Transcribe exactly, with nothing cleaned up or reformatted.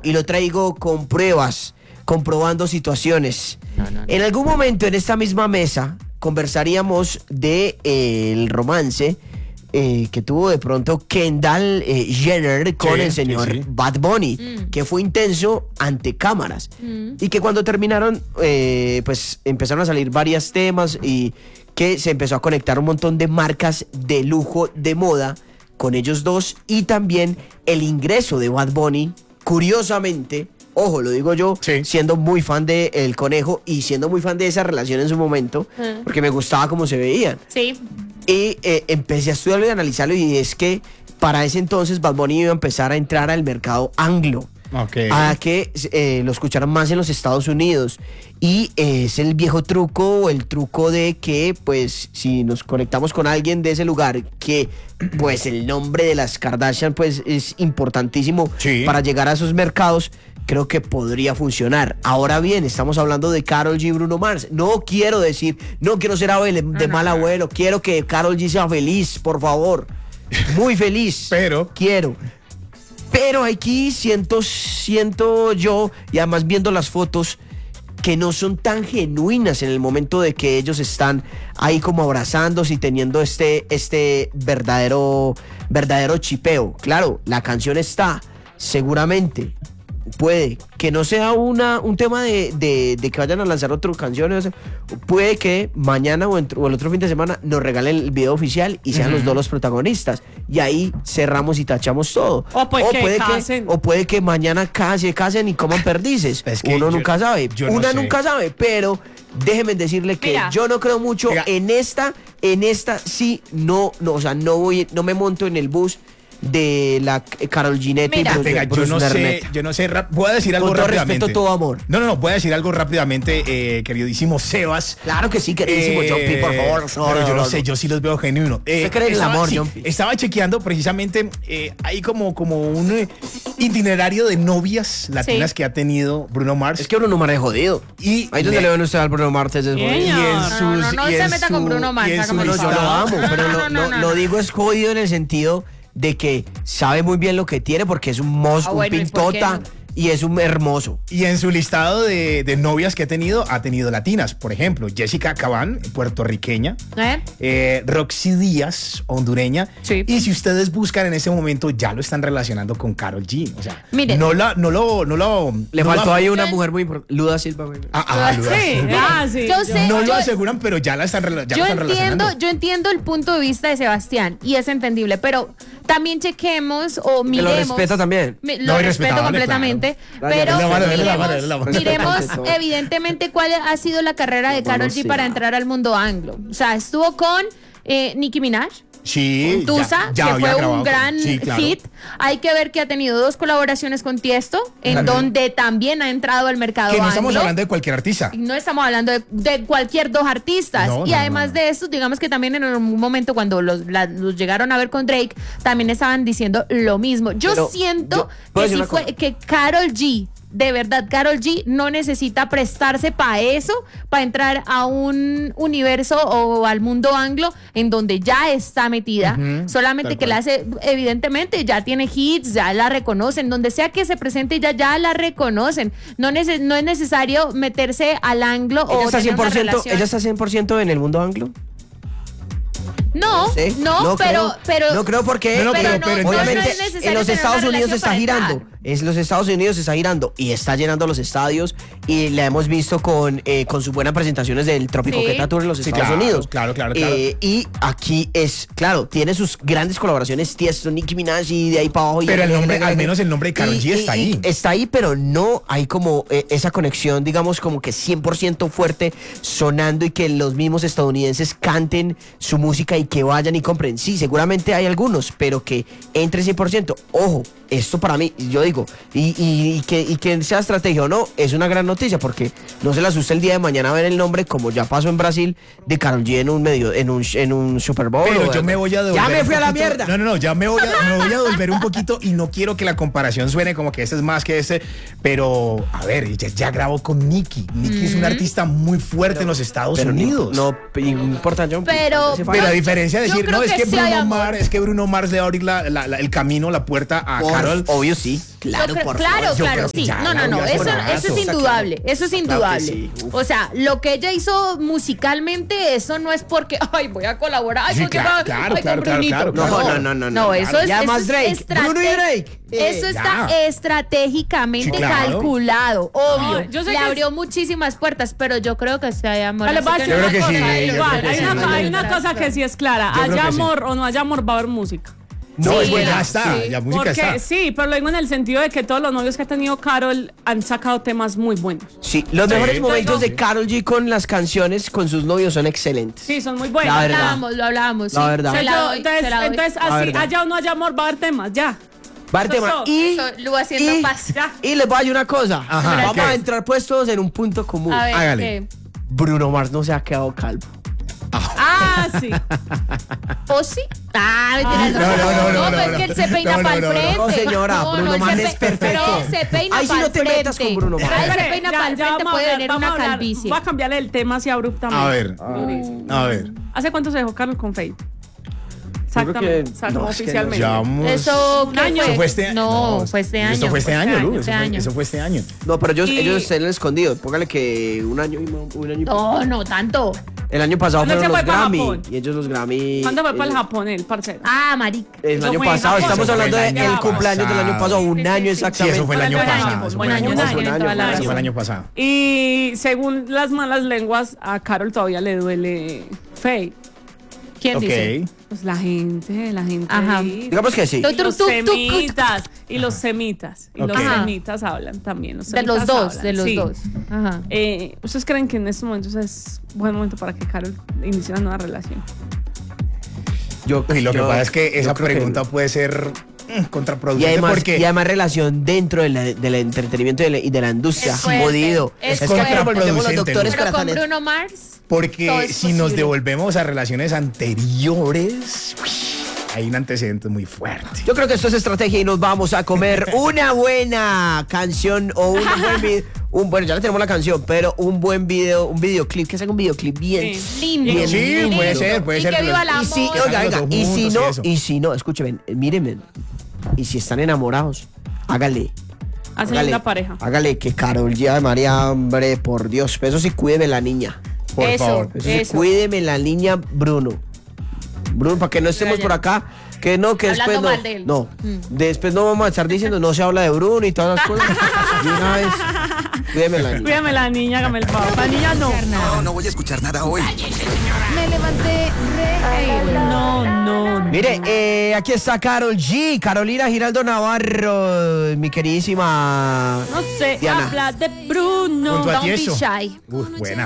y lo traigo con pruebas, comprobando situaciones. No, no, no. En algún momento en esta misma mesa conversaríamos de eh, el romance eh, que tuvo de pronto Kendall eh, Jenner con sí, el señor sí, sí. Bad Bunny, mm. que fue intenso ante cámaras mm. y que cuando terminaron eh, pues empezaron a salir varios temas y que se empezó a conectar un montón de marcas de lujo, de moda con ellos dos, y también el ingreso de Bad Bunny, curiosamente, ojo, lo digo yo, sí. siendo muy fan de El Conejo y siendo muy fan de esa relación en su momento, mm. porque me gustaba cómo se veían. Sí. Y eh, empecé a estudiarlo y a analizarlo, y es que para ese entonces Bad Bunny iba a empezar a entrar al mercado anglo. Okay. A que eh, lo escucharan más en los Estados Unidos. Y eh, es el viejo truco, o el truco de que, pues, si nos conectamos con alguien de ese lugar, que, pues, el nombre de las Kardashian, pues, es importantísimo sí. para llegar a esos mercados, creo que podría funcionar. Ahora bien, estamos hablando de Karol G y Bruno Mars. No quiero decir, no quiero ser abuelo, de mal abuelo, quiero que Karol G sea feliz, por favor. Muy feliz. Pero. Quiero. Pero aquí siento, siento yo, y además viendo las fotos, que no son tan genuinas en el momento de que ellos están ahí como abrazándose y teniendo este, este verdadero, verdadero chipeo. Claro, la canción está, seguramente, puede que no sea una, un tema de, de, de que vayan a lanzar otra canción, puede que mañana o, o el otro fin de semana nos regalen el video oficial y sean uh-huh. los dos los protagonistas, y ahí cerramos y tachamos todo. O, pues o, que puede casen. que, o puede que mañana se casen y coman perdices. Es que uno yo, nunca sabe, una no nunca sabe, pero déjenme decirle que Mira. yo no creo mucho Mira. en esta, en esta sí, no, no, o sea, no voy, no me monto en el bus de la Karol G Neta y Bruce, Venga, Bruce yo no sé, yo no sé, voy a decir algo Con todo rápidamente. respeto, todo amor. No, no, no, voy a decir algo rápidamente, eh, queridísimo Sebas. Claro que sí, queridísimo eh, Jumpy, por favor. No, pero yo no, no sé, yo sí los veo genuinos. Eh, cree en el amor, sí, Jumpy? Estaba chequeando precisamente, eh, hay como, como un eh, itinerario de novias latinas sí. que ha tenido Bruno Mars. Es que Bruno Mars es jodido. Y ahí donde le ven usted al Bruno Mars es jodido. Y en sus, no, no, no, no se meta su, con Bruno Mars. No, yo lo amo, pero lo, no, no, no, lo digo es jodido en el sentido de que sabe muy bien lo que tiene, porque es un mozo, ah, bueno, un pintota y, y es un hermoso. Y en su listado de, de novias que ha tenido, ha tenido latinas, por ejemplo, Jessica Cabán, puertorriqueña, ¿Eh? Eh, Roxy Díaz, hondureña, sí. y si ustedes buscan en ese momento, ya lo están relacionando con Karol G. O sea, Miren. no la, no lo, no lo. Le no faltó la, ahí una mujer muy importante, Luda Silva. Ah, ah, Luda sí, Silva. Ah, sí. Yo sé, no yo, lo aseguran, pero ya la están, ya yo la están entiendo, relacionando. Yo entiendo el punto de vista de Sebastián y es entendible, pero también chequemos o miremos. Que lo respeta también. Me, lo no, respeto completamente, claro. pero la mano, miremos, la mano, la mano. miremos evidentemente cuál ha sido la carrera de Karol G para entrar al mundo anglo. O sea, estuvo con eh, Nicki Minaj. Sí, Tusa, ya, ya que fue grabado, un gran sí, claro. hit. Hay que ver que ha tenido dos colaboraciones con Tiesto, en claro. donde también ha entrado al mercado Que no anglo. estamos hablando de cualquier artista. No estamos hablando de, de cualquier dos artistas. No, y no, además no. de eso, digamos que también en un momento cuando los, la, los llegaron a ver con Drake, también estaban diciendo lo mismo. Yo Pero, siento yo, que, si fue, que Karol G... De verdad, Karol G no necesita prestarse para eso, para entrar a un universo o al mundo anglo en donde ya está metida. Uh-huh, solamente que la hace, evidentemente, ya tiene hits, ya la reconocen. Donde sea que se presente, ya, ya la reconocen. No, neces- no es necesario meterse al anglo ¿Ella o está tener cien por ciento, una relación. ¿Ella está cien por ciento en el mundo anglo? No, ¿Sí? no, no, pero, pero no creo porque no, no, pero, pero, pero, obviamente no es en los Estados Unidos se está girando, entrar. es los Estados Unidos se está girando y está llenando los estadios y la hemos visto con eh, con sus buenas presentaciones del Trópico sí. Queta Tour en los sí, Estados claro, Unidos. Claro, claro, claro. Eh, y aquí es, claro, tiene sus grandes colaboraciones, Tiesto, Nicki Minaj y de ahí para abajo. Pero y el nombre, al menos el nombre de Karol G está ahí. Está ahí, pero no hay como eh, esa conexión, digamos, como que cien por ciento fuerte sonando y que los mismos estadounidenses canten su música y que vayan y compren. Sí, seguramente hay algunos, pero que entre cien por ciento. Ojo, esto para mí, yo digo, y, y, y, que, y que sea estrategia o no, es una gran noticia, porque no se le asuste el día de mañana ver el nombre, como ya pasó en Brasil, de Karol G en un medio, en un, en un Super Bowl. Pero o, yo me voy a devolver. Ya me fui a la mierda. No, no, no, ya me voy, a, me voy a devolver un poquito y no quiero que la comparación suene como que este es más que este, pero, a ver, ya, ya grabó con Nicki. Nicki mm-hmm. es una artista muy fuerte pero, en los Estados Unidos. No, no importa, John. Pero, pero a diferencia de decir, no, es que, que sí Bruno Mars, es que Bruno Mars le va a abrir la, la, la, el camino, la puerta a Por Karol. Obvio sí. Claro, por claro, favor. Claro, sí. No, no, no. Eso, eso es indudable. Eso es indudable. Claro sí. O sea, lo que ella hizo musicalmente, eso no es porque, ay, voy a colaborar. Ay, sí, porque claro, va, claro, ay, claro, claro, claro, claro. No, no, no, no. No, eso es. Ya eso más Drake. Es Bruno y Drake. Eso eh, está ya. estratégicamente sí, claro. calculado, obvio. No, yo sé Le que abrió es... muchísimas puertas, pero yo creo que se hay amor. Yo creo que sí. Igual, hay una, hay una cosa que sí es clara. Haya amor sí. o no haya amor, va a haber música. No, sí, pues ya está, sí. la música Porque, está. Sí, pero lo digo en el sentido de que todos los novios que ha tenido Karol han sacado temas muy buenos. Sí, los sí. mejores momentos de Karol G con las canciones con sus novios son excelentes. Sí, son muy buenos. Lo hablábamos, lo hablábamos. La verdad. Se la doy, entonces, se entonces así, allá o no haya amor, va a haber temas, ya. Va a haber temas. Y, lo haciendo y, paz. Ya. Y les voy a decir una cosa. Ajá, Vamos ¿qué? a entrar puestos en un punto común. A ver, hágale. ¿qué? Bruno Mars no se ha quedado calvo. Ah, sí. ¿O sí? Ah, ah, no, no, no, no, no, pues no, que él se peina no, para no, el frente. No, señora, no, Bruno no, Mars se es perfecto. Pero se peina Ahí sí para no el te frente. metas con Bruno Mars. Ahí se peina para el frente, puede ver, tener una hablar, calvicie. Voy a cambiarle el tema así abruptamente. A ver, a ver. ¿Hace cuánto se dejó Karol con Fate? Exactamente, exacto, no, oficialmente. Llevamos Eso, un año. Eso fue este no, no, fue este año. Esto fue este fue año, este Lu. este Eso, año. eso fue este año. No, pero ellos, y... ellos se han escondido. Póngale que un año y un año y No, no tanto. El año pasado fueron los Grammy. Japón? Y ellos los Grammy. ¿Cuándo fue para el eh, Japón, el parcero? Ah, marica. El Eso año fue pasado, Japón. estamos Eso hablando fue el del año cumpleaños del año pasado, un Sí, sí, año sí. exactamente. Sí, eso fue el año Fue el año, pasado. fue Eso el año, fue fue el el año año, Eso fue el año pasado. Y según las malas lenguas, a Karol todavía le duele Fate. ¿Quién Ok. dice? Pues la gente, la gente. Ajá. ahí. Digamos que sí. Y los Tú, tú, tú, tú. semitas. Y los semitas. Y los Ok. semitas hablan también. Los De los semitas dos, hablan, de los sí. dos. Ajá. Eh, ¿Ustedes creen que en estos momentos es buen momento para que Karol inicie una nueva relación? Yo, Y lo que yo- pasa es que yo esa creo pregunta puede ser mm, Y contraproducente además, porque y además relación dentro de la- del entretenimiento y de la, y de la industria. Es fuerte, Jodido. es Es, fuerte. que nos volvemos los Contraproducente, doctores Pero con corazones. Bruno Mars. Porque Todo es si nos posible. devolvemos a relaciones anteriores, uy, hay un antecedente muy fuerte. Yo creo que esto es estrategia y nos vamos a comer una buena canción o un buen video. Un, bueno, ya le tenemos la canción, pero un buen video, un videoclip, que sea un videoclip bien. Sí. Lindo. Bien, Sí, lindo. puede ser, puede Y ser. que pero- viva la Y si, amor. oiga, oiga, y si juntos y no, eso. y si no, escúcheme, mírenme. Y si están enamorados, hágale. Hacen Hágale, una pareja. hágale que Karol G, María, hombre, por Dios. Eso sí, cuídeme la niña. Por Eso. favor. Eso, sí, Eso. cuídeme la niña, Bruno. Bruno, para que no estemos Ya, ya. por acá. Que no, que Hablando después no. mal de él. No. Mm. Después no vamos a estar diciendo, no se habla de Bruno y todas las cosas. Y una vez, cuídeme la niña. Cuídame la niña, hágame el favor. La niña no. No, no voy a escuchar nada hoy. Me levanté re. No, no, no. Mire, eh, aquí está Karol G, Carolina Giraldo Navarro, mi queridísima. No sé, Diana. habla de Bruno. Junto a Don't be Tiesto. shy. Uf, buena.